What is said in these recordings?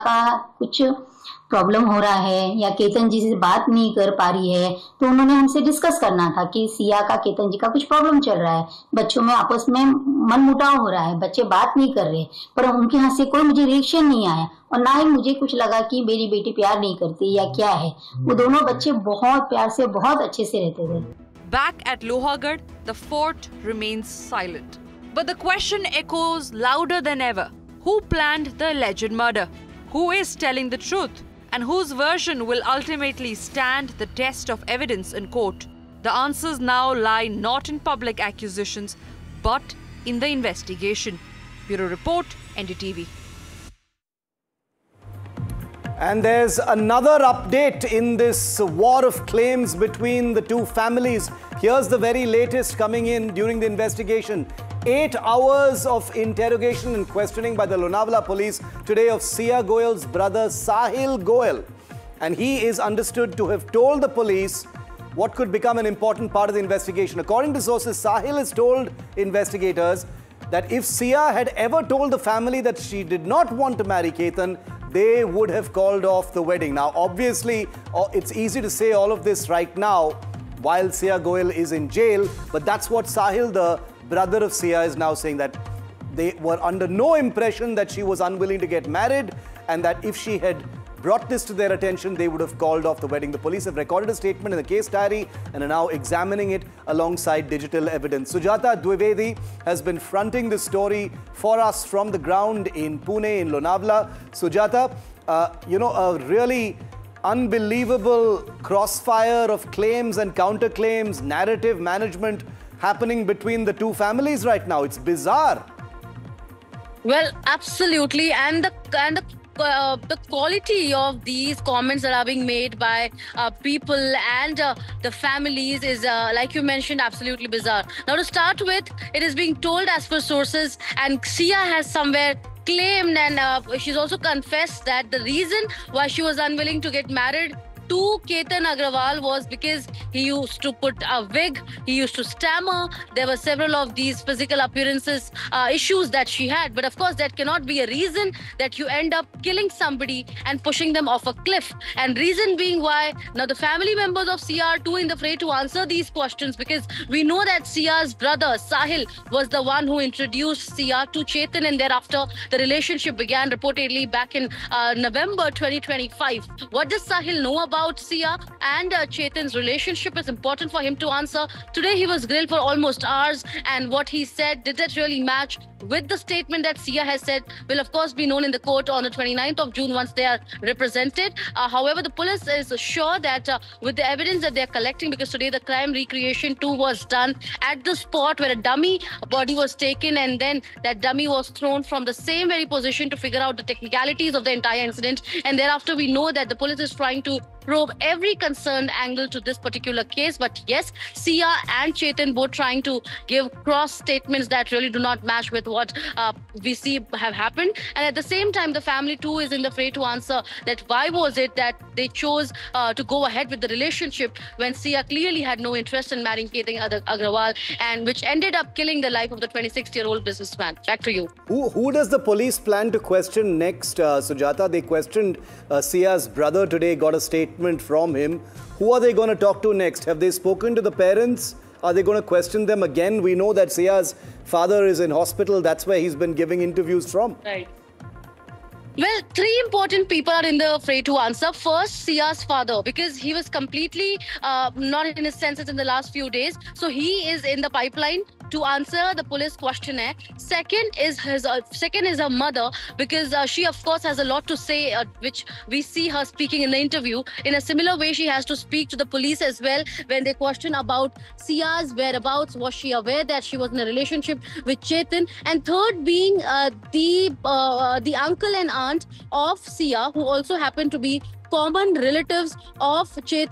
का कुछ प्रॉब्लम हो रहा है या केतन जी से बात नहीं कर पा रही है, तो उन्होंने हमसे डिस्कस करना था कि सिया का केतन जी का कुछ प्रॉब्लम चल रहा है, बच्चों में आपस में मनमुटाव हो रहा है, बच्चे बात नहीं कर रहे, पर उनके यहाँ से कोई मुझे रिएक्शन नहीं आया और ना ही मुझे कुछ लगा कि मेरी बेटी प्यार नहीं करती या क्या है। वो दोनों बच्चे बहुत प्यार से बहुत अच्छे से रहते थे। Back at Lohagarh, the fort remains silent. But the question echoes louder than ever. Who planned the alleged murder? Who is telling the truth? And whose version will ultimately stand the test of evidence in court? The answers now lie not in public accusations, but in the investigation. Bureau Report, NDTV. And there's another update in this war of claims between the two families. Here's the very latest coming in during the investigation. 8 hours of interrogation and questioning by the Lonavala police today of Sia Goyal's brother Sahil Goyal. And he is understood to have told the police what could become an important part of the investigation. According to sources, Sahil has told investigators that if Sia had ever told the family that she did not want to marry Ketan, they would have called off the wedding. Now, obviously, it's easy to say all of this right now while Sia Goyal is in jail, but that's what Sahil, the brother of Sia, is now saying, that they were under no impression that she was unwilling to get married and that if she had brought this to their attention, they would have called off the wedding. The police have recorded a statement in the case diary and are now examining it alongside digital evidence. Sujata Dwivedi has been fronting this story for us from the ground in Pune, in Lonavala. Sujata, a really unbelievable crossfire of claims and counterclaims, narrative management happening between the two families right now. It's bizarre. Well, absolutely. And the quality of these comments that are being made by people and the families is, like you mentioned, absolutely bizarre. Now, to start with, it is being told as per sources, and Sia has somewhere claimed, and she's also confessed that the reason why she was unwilling to get married to Ketan Agrawal was because he used to put a wig, he used to stammer. There were several of these physical appearances issues that she had. But of course, that cannot be a reason that you end up killing somebody and pushing them off a cliff. And reason being why, now the family members of Sia are too in the fray to answer these questions, because we know that Sia's brother, Sahil, was the one who introduced Sia to Chetan, and thereafter the relationship began reportedly back in November 2025. What does Sahil know about Sia and Chetan's relationship? Is important for him to answer. Today he was grilled for almost hours, and what he said, did that really match with the statement that Sia has said, will of course be known in the court on the 29th of June once they are represented. However, the police is sure that with the evidence that they're collecting, because today the crime recreation too was done at the spot where a dummy body was taken, and then that dummy was thrown from the same very position to figure out the technicalities of the entire incident. And thereafter, we know that the police is trying to probe every concerned angle to this particular case. But yes, Sia and Chetan both trying to give cross statements that really do not match with what we see have happened. And at the same time, the family too is in the fray to answer that why was it that they chose to go ahead with the relationship when Sia clearly had no interest in marrying Ketan Agrawal, and which ended up killing the life of the 26-year-old businessman. Back to you. Who does the police plan to question next, Sujata? They questioned Sia's brother today, got a statement from him. Who are they going to talk to next? Have they spoken to the parents? Are they going to question them again? We know that Sia's father is in hospital. That's where he's been giving interviews from. Right. Well, 3 important people are in the fray to answer. First, Sia's father, because he was completely not in his senses in the last few days. So he is in the pipeline to answer the police questionnaire. Second is her mother, because she of course has a lot to say, which we see her speaking in the interview. In a similar way, she has to speak to the police as well when they question about Sia's whereabouts. Was she aware that she was in a relationship with Chetan? And third being the uncle and aunt of Sia, who also happened to be common relatives of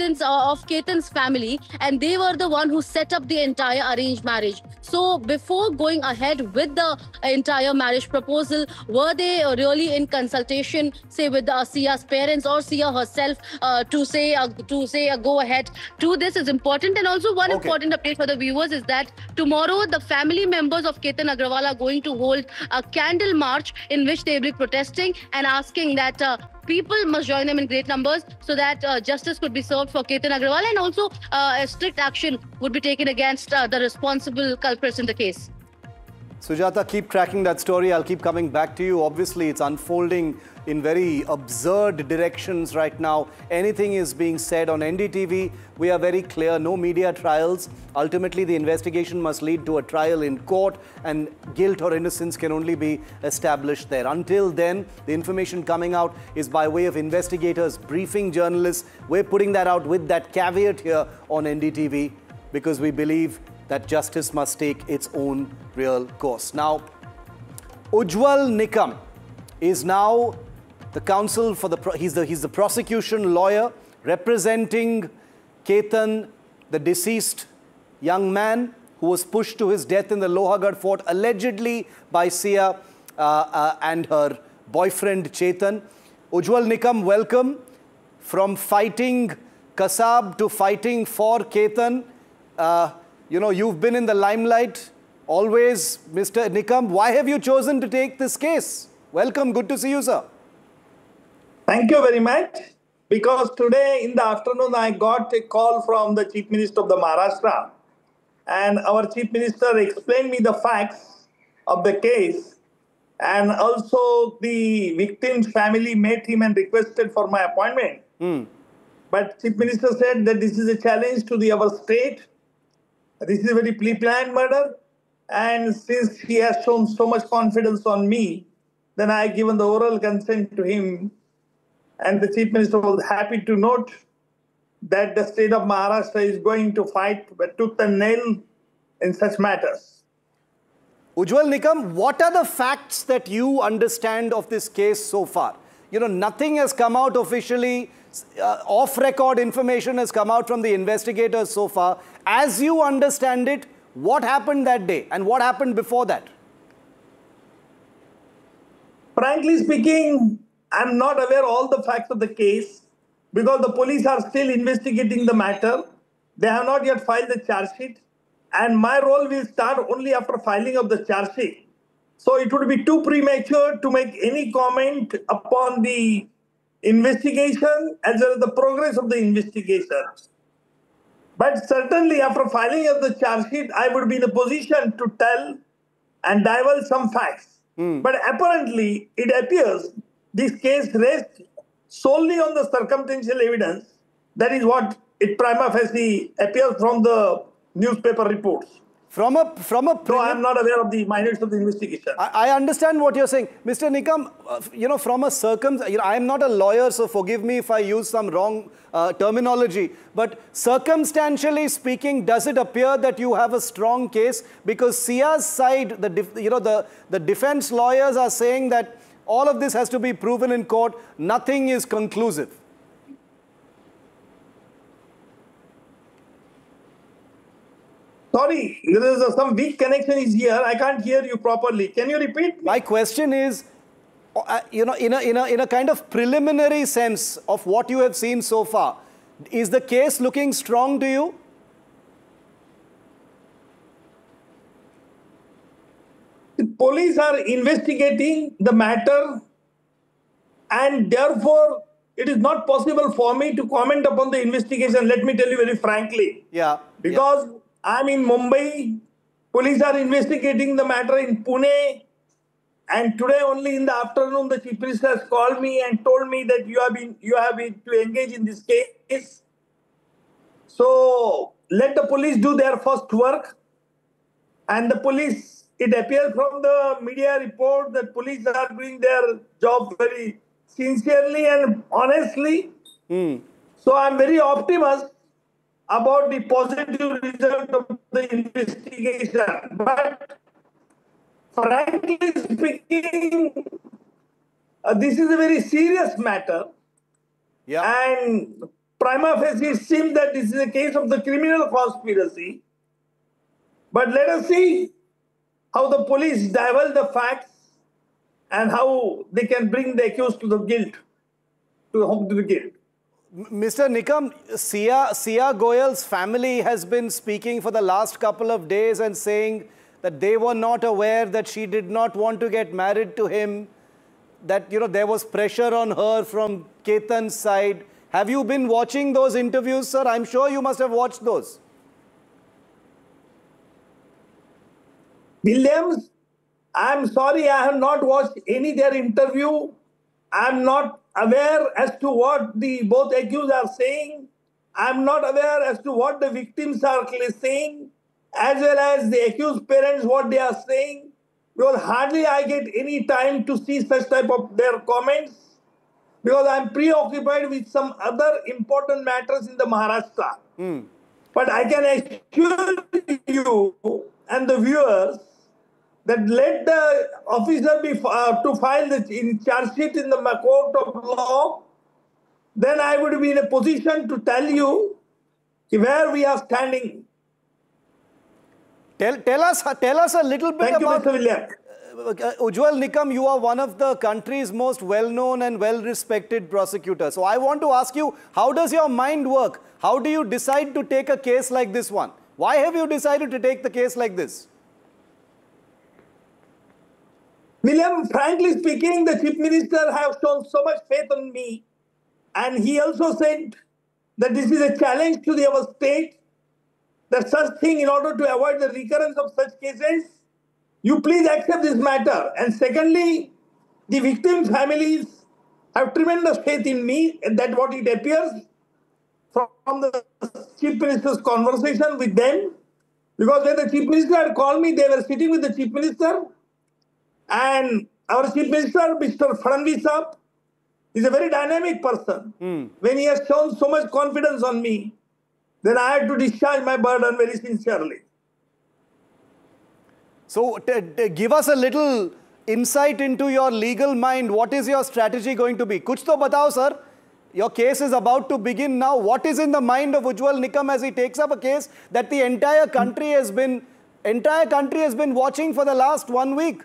Ketan's family, and they were the one who set up the entire arranged marriage. So before going ahead with the entire marriage proposal, were they really in consultation, say with Sia's parents or Sia herself, to say go ahead to this is important. And also one important update for the viewers is that tomorrow the family members of Ketan Agrawal are going to hold a candle march in which they will be protesting and asking that people must join them in great numbers so that justice could be served for Ketan Agrawal, and also a strict action would be taken against the responsible culprits in the case. Sujata, keep tracking that story. I'll keep coming back to you. Obviously, it's unfolding in very absurd directions right now. Anything is being said on NDTV. We are very clear, no media trials. Ultimately, the investigation must lead to a trial in court, and guilt or innocence can only be established there. Until then, the information coming out is by way of investigators briefing journalists. We're putting that out with that caveat here on NDTV because we believe that justice must take its own real course. Now, Ujjwal Nikam is now the counsel for he's the prosecution lawyer representing Ketan, the deceased young man who was pushed to his death in the Lohagarh fort, allegedly by Sia and her boyfriend Chetan. Ujjwal Nikam, welcome. From fighting Kasab to fighting for Ketan, you know, you've been in the limelight always, Mr. Nikam. Why have you chosen to take this case? Welcome. Good to see you, sir. Thank you very much. Because today in the afternoon, I got a call from the Chief Minister of the Maharashtra. And our Chief Minister explained me the facts of the case. And also the victim's family met him and requested for my appointment. But Chief Minister said that this is a challenge to our state. This is a very pre-planned murder, and since he has shown so much confidence on me, then I have given the oral consent to him. And the Chief Minister was happy to note that the state of Maharashtra is going to fight tooth and nail in such matters. Ujjwal Nikam, what are the facts that you understand of this case so far? You know, nothing has come out officially. Off-record information has come out from the investigators so far. As you understand it, what happened that day and what happened before that? Frankly speaking, I'm not aware of all the facts of the case because the police are still investigating the matter. They have not yet filed the charge sheet, and my role will start only after filing of the charge sheet. So it would be too premature to make any comment upon the investigation as well as the progress of the investigation. But certainly after filing of the charge sheet, I would be in a position to tell and divulge some facts. But apparently, it appears this case rests solely on the circumstantial evidence. That is what it prima facie appears from the newspaper reports. So I am not aware of the minutes of the investigation. I understand what you're saying. Mr. Nikam, you know, I am not a lawyer, so forgive me if I use some wrong terminology. But circumstantially speaking, does it appear that you have a strong case? Because Sia's side, the defense lawyers are saying that all of this has to be proven in court. Nothing is conclusive. Sorry, there is some weak connection is here. I can't hear you properly. Can you repeat? My question is, you know, in a kind of preliminary sense of what you have seen so far, is the case looking strong to you? The police are investigating the matter, and therefore it is not possible for me to comment upon the investigation. Let me tell you very frankly. Yeah. Because I'm in Mumbai, police are investigating the matter in Pune, and today only in the afternoon the Chief Minister has called me and told me that you have been to engage in this case. So let the police do their first work, and the police, it appears from the media report that police are doing their job very sincerely and honestly. So I'm very optimistic about the positive result of the investigation. But frankly speaking, this is a very serious matter Yeah. And prima facie, it seems that this is a case of the criminal conspiracy. But let us see how the police divulge the facts and how they can bring the accused to the guilt, to the guilt. Mr. Nikam, Sia Goyal's family has been speaking for the last couple of days and saying that they were not aware that she did not want to get married to him, that there was pressure on her from Ketan's side. Have you been watching those interviews, sir? I'm sure you must have watched those. Williams, I'm sorry, I have not watched any their interview. I'm not aware as to what the both accused are saying. I'm not aware as to what the victims are saying, as well as the accused parents, what they are saying. Because hardly I get any time to see such type of their comments, because I'm preoccupied with some other important matters in the Maharashtra. But I can assure you and the viewers that let the officer be to file the charge sheet in the court of law, then I would be in a position to tell you where we are standing. Tell us a little bit Thank about... you, Mr. William. Ujjwal Nikam, you are one of the country's most well-known and well-respected prosecutors. So I want to ask you, how does your mind work? How do you decide to take a case like this one? Why have you decided to take the case like this? William, frankly speaking, the Chief Minister has shown so much faith on me. And he also said that this is a challenge to our state, that such thing, in order to avoid the recurrence of such cases, you please accept this matter. And secondly, the victim families have tremendous faith in me, and that what it appears from the Chief Minister's conversation with them. Because when the Chief Minister had called me, they were sitting with the Chief Minister. And our Chief Minister, Mr. Fadnavis Saab, is a very dynamic person. When he has shown so much confidence on me, then I had to discharge my burden very sincerely. So give us a little insight into your legal mind. What is your strategy going to be? Kuch to batao, sir. Your case is about to begin now. What is in the mind of Ujjwal Nikam as he takes up a case that the entire country has been watching for the last 1 week?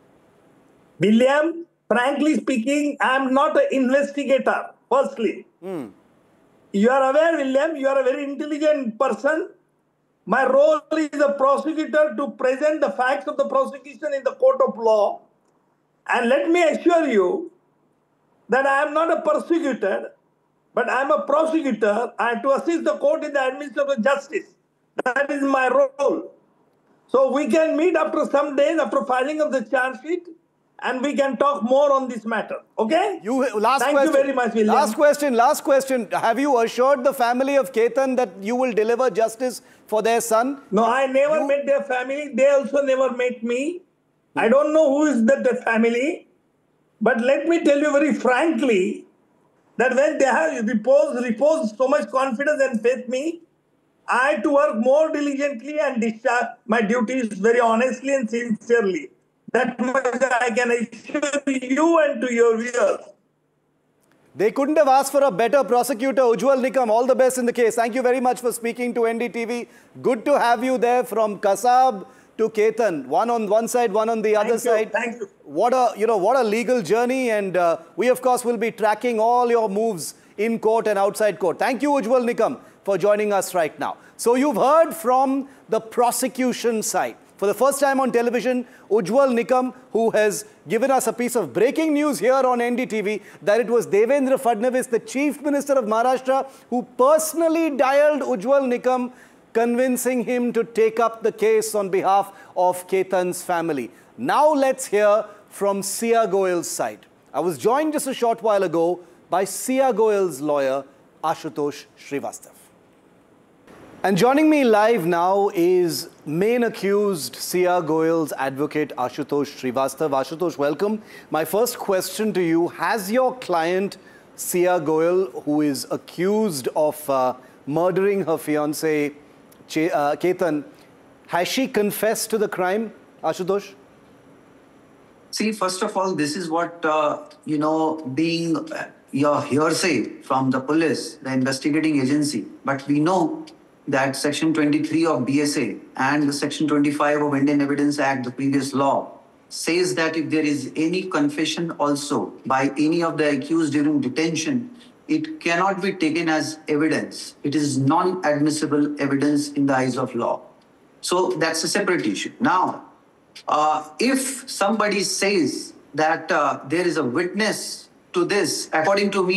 William, frankly speaking, I am not an investigator, firstly. You are aware, William, you are a very intelligent person. My role is a prosecutor to present the facts of the prosecution in the court of law. And let me assure you that I am not a persecutor, but I am a prosecutor. I have to assist the court in the administration of justice. That is my role. So we can meet after some days, after filing of the charge sheet, and we can talk more on this matter. Okay? Thank you very much, William. Last question. Have you assured the family of Ketan that you will deliver justice for their son? No, I never met their family. They also never met me. I don't know who is that family. But let me tell you very frankly that when they have reposed so much confidence and faith in me, I had to work more diligently and discharge my duties very honestly and sincerely. That much I can assure you and to your viewers. They couldn't have asked for a better prosecutor. Ujjwal Nikam, all the best in the case. Thank you very much for speaking to NDTV. Good to have you there from Kasab to Ketan. One on one side, one on the other side. Thank you. What a legal journey, and we of course will be tracking all your moves in court and outside court. Thank you, Ujjwal Nikam, for joining us right now. So you've heard from the prosecution side. For the first time on television, Ujjwal Nikam, who has given us a piece of breaking news here on NDTV, that it was Devendra Fadnavis, the Chief Minister of Maharashtra, who personally dialed Ujjwal Nikam, convincing him to take up the case on behalf of Ketan's family. Now let's hear from Sia Goyal's side. I was joined just a short while ago by Sia Goyal's lawyer, Ashutosh Srivastava. And joining me live now is main accused Sia Goyal's advocate Ashutosh Srivastava. Ashutosh, welcome. My first question to you, has your client Sia Goyal, who is accused of murdering her fiancé Ketan, has she confessed to the crime, Ashutosh? See, first of all, this is what, being your hearsay from the police, the investigating agency. But we know that Section 23 of BSA and the Section 25 of Indian Evidence Act, the previous law, says that if there is any confession also by any of the accused during detention, it cannot be taken as evidence. It is non-admissible evidence in the eyes of law. So that's a separate issue. Now, if somebody says that there is a witness to this, according to me,